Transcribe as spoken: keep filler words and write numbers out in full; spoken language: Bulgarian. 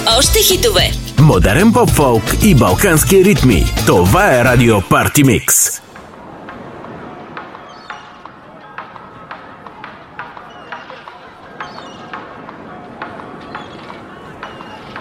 Още хитове. Модерен поп-фолк и балкански ритми. Това е Радио Парти Микс.